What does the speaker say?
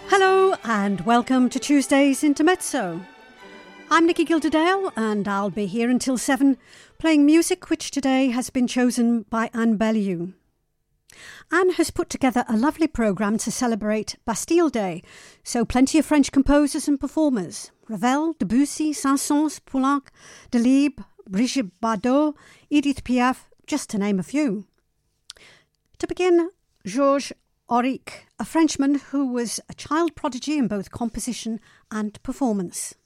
Hello and welcome to Tuesday's Intermezzo. I'm Nikki Gilderdale and I'll be here until 7 playing music which today has been chosen by Anne Bellew. Anne has put together a lovely programme to celebrate Bastille Day, so plenty of French composers and performers. Ravel, Debussy, Saint-Saëns, Poulenc, Delibes, Brigitte Bardot, Edith Piaf, just to name a few. To begin, Georges Auric, a Frenchman who was a child prodigy in both composition and performance.